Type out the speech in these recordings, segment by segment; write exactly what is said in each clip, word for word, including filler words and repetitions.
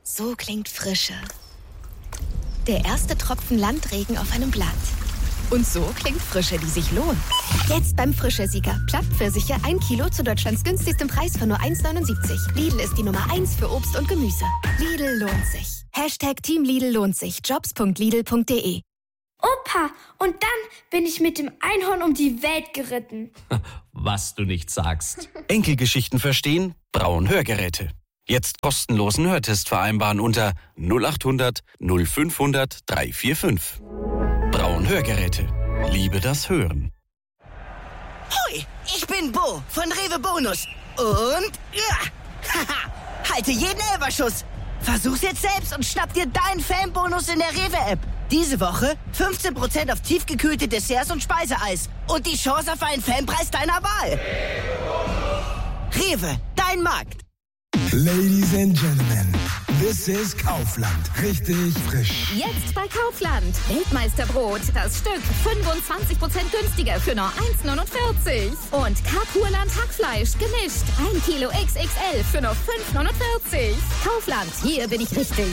So klingt Frische. Der erste Tropfen Landregen auf einem Blatt. Und so klingt Frische, die sich lohnt. Jetzt beim Frische-Sieger. Plattpfirsiche ein Kilo zu Deutschlands günstigstem Preis für nur eins neunundsiebzig. Lidl ist die Nummer eins für Obst und Gemüse. Lidl lohnt sich. Hashtag Team Lidl lohnt sich. jobs punkt lidl punkt de. Opa, und dann bin ich mit dem Einhorn um die Welt geritten. Was du nicht sagst. Enkelgeschichten verstehen? Braun Hörgeräte. Jetzt kostenlosen Hörtest vereinbaren unter null acht hundert null fünfhundert dreihundertfünfundvierzig. Braun Hörgeräte. Liebe das Hören. Hoi, ich bin Bo von Rewe Bonus. Und ja, haha, halte jeden Elberschuss. Versuch's jetzt selbst und schnapp dir deinen Fanbonus in der Rewe-App. Diese Woche fünfzehn Prozent auf tiefgekühlte Desserts und Speiseeis. Und die Chance auf einen Fanpreis deiner Wahl. Rewe, dein Markt. Ladies and Gentlemen, this is Kaufland. Richtig frisch. Jetzt bei Kaufland. Weltmeisterbrot. Das Stück fünfundzwanzig Prozent günstiger für nur eins neunundvierzig. Und Kapurland Hackfleisch gemischt. ein Kilo X X L für nur fünf neunundvierzig. Kaufland, hier bin ich richtig.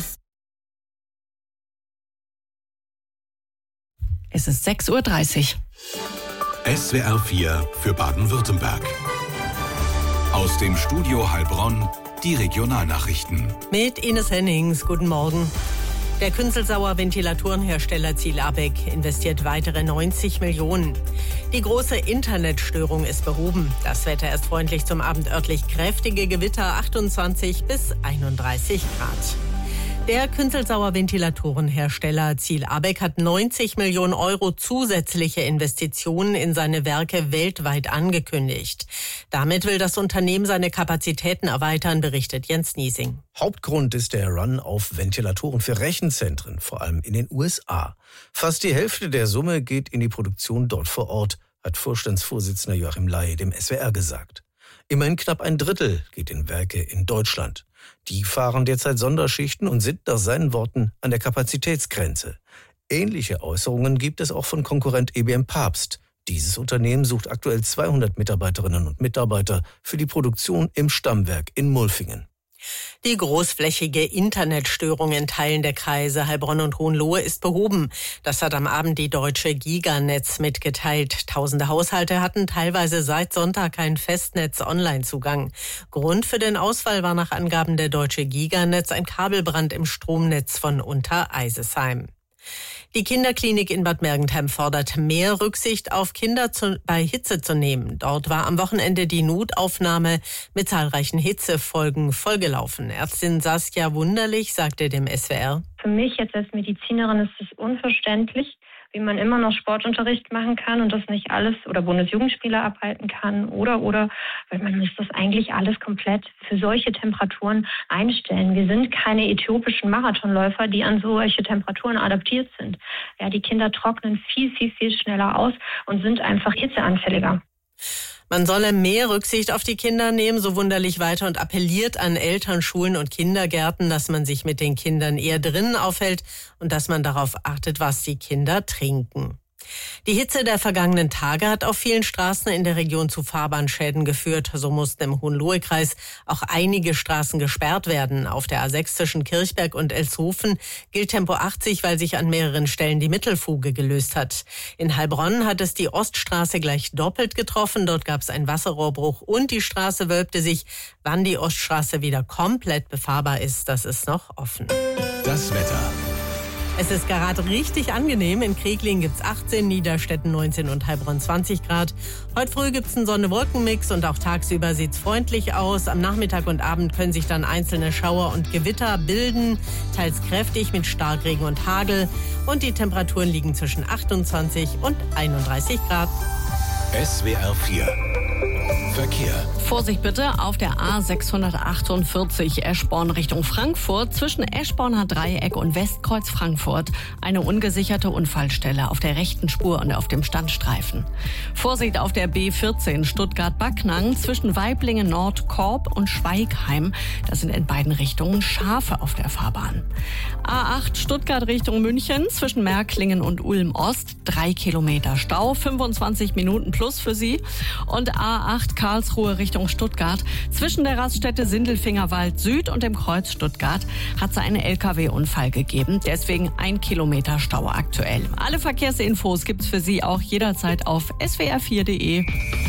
Es ist sechs Uhr dreißig. S W R vier für Baden-Württemberg. Aus dem Studio Heilbronn die Regionalnachrichten. Mit Ines Hennings, guten Morgen. Der Künzelsauer Ventilatorenhersteller Ziel Abeck investiert weitere neunzig Millionen. Die große Internetstörung ist behoben. Das Wetter ist freundlich, zum Abend örtlich kräftige Gewitter, achtundzwanzig bis einunddreißig Grad. Der Künzelsauer Ventilatorenhersteller Ziel Abeck hat neunzig Millionen Euro zusätzliche Investitionen in seine Werke weltweit angekündigt. Damit will das Unternehmen seine Kapazitäten erweitern, berichtet Jens Niesing. Hauptgrund ist der Run auf Ventilatoren für Rechenzentren, vor allem in den U S A. Fast die Hälfte der Summe geht in die Produktion dort vor Ort, hat Vorstandsvorsitzender Joachim Ley dem S W R gesagt. Immerhin knapp ein Drittel geht in Werke in Deutschland. Die fahren derzeit Sonderschichten und sind nach seinen Worten an der Kapazitätsgrenze. Ähnliche Äußerungen gibt es auch von Konkurrent E B M Papst. Dieses Unternehmen sucht aktuell zweihundert Mitarbeiterinnen und Mitarbeiter für die Produktion im Stammwerk in Mulfingen. Die großflächige Internetstörung in Teilen der Kreise Heilbronn und Hohenlohe ist behoben. Das hat am Abend die Deutsche Giganetz mitgeteilt. Tausende Haushalte hatten teilweise seit Sonntag keinen Festnetz-Online-Zugang. Grund für den Ausfall war nach Angaben der Deutsche Giganetz ein Kabelbrand im Stromnetz von Untereisesheim. Die Kinderklinik in Bad Mergentheim fordert, mehr Rücksicht auf Kinder zu, bei Hitze zu nehmen. Dort war am Wochenende die Notaufnahme mit zahlreichen Hitzefolgen vollgelaufen. Ärztin Saskia Wunderlich sagte dem S W R: Für mich jetzt als Medizinerin ist es unverständlich, wie man immer noch Sportunterricht machen kann und das nicht alles oder Bundesjugendspiele abhalten kann oder, oder, weil man muss das eigentlich alles komplett für solche Temperaturen einstellen. Wir sind keine äthiopischen Marathonläufer, die an solche Temperaturen adaptiert sind. Ja, die Kinder trocknen viel, viel, viel schneller aus und sind einfach hitzeanfälliger. Man solle mehr Rücksicht auf die Kinder nehmen, so Wunderlich weiter, und appelliert an Eltern, Schulen und Kindergärten, dass man sich mit den Kindern eher drinnen aufhält und dass man darauf achtet, was die Kinder trinken. Die Hitze der vergangenen Tage hat auf vielen Straßen in der Region zu Fahrbahnschäden geführt. So mussten im Hohenlohe-Kreis auch einige Straßen gesperrt werden. Auf der A sechs zwischen Kirchberg und Elshofen gilt Tempo achtzig, weil sich an mehreren Stellen die Mittelfuge gelöst hat. In Heilbronn hat es die Oststraße gleich doppelt getroffen. Dort gab es einen Wasserrohrbruch und die Straße wölbte sich. Wann die Oststraße wieder komplett befahrbar ist, das ist noch offen. Das Wetter. Es ist gerade richtig angenehm. In Kreglingen gibt's achtzehn, Niederstetten neunzehn und Heilbronn zwanzig Grad. Heute früh gibt's einen Sonne-Wolken-Mix und auch tagsüber sieht's freundlich aus. Am Nachmittag und Abend können sich dann einzelne Schauer und Gewitter bilden, teils kräftig mit Starkregen und Hagel. Und die Temperaturen liegen zwischen achtundzwanzig und einunddreißig Grad. S W R vier Verkehr. Vorsicht bitte auf der A sechshundertachtundvierzig Eschborn Richtung Frankfurt zwischen Eschborner Dreieck und Westkreuz Frankfurt eine ungesicherte Unfallstelle auf der rechten Spur und auf dem Standstreifen. Vorsicht auf der B vierzehn Stuttgart-Backnang zwischen Weiblingen Nord, Korb und Schweigheim. Das sind in beiden Richtungen Schafe auf der Fahrbahn. A acht Stuttgart Richtung München zwischen Märklingen und Ulm Ost. Drei Kilometer Stau, fünfundzwanzig Minuten plus für Sie. Und A acht Karlsruhe Richtung Stuttgart. Zwischen der Raststätte Sindelfingerwald Süd und dem Kreuz Stuttgart hat es einen L K W-Unfall gegeben. Deswegen ein Kilometer Stau aktuell. Alle Verkehrsinfos gibt's für Sie auch jederzeit auf s w r vier punkt d e.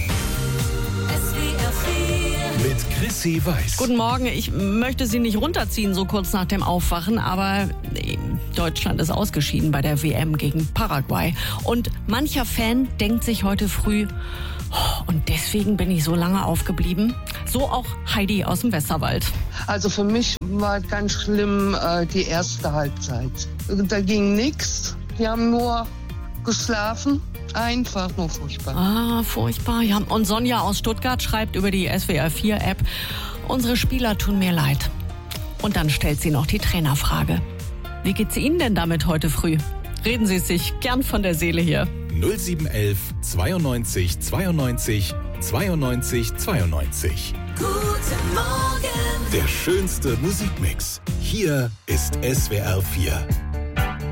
Mit Chrissy Weiß. Guten Morgen, ich möchte Sie nicht runterziehen so kurz nach dem Aufwachen, aber Deutschland ist ausgeschieden bei der W M gegen Paraguay. Und mancher Fan denkt sich heute früh, oh, und deswegen bin ich so lange aufgeblieben. So auch Heidi aus dem Westerwald. Also für mich war ganz schlimm äh, die erste Halbzeit. Da ging nichts. Die haben nur geschlafen. Einfach nur furchtbar. Ah, furchtbar. Ja. Und Sonja aus Stuttgart schreibt über die S W R vier App, unsere Spieler tun mir leid. Und dann stellt sie noch die Trainerfrage. Wie geht's Ihnen denn damit heute früh? Reden Sie es sich gern von der Seele hier. null sieben eins eins zweiundneunzig zweiundneunzig zweiundneunzig zweiundneunzig. Guten Morgen. Der schönste Musikmix. Hier ist S W R vier.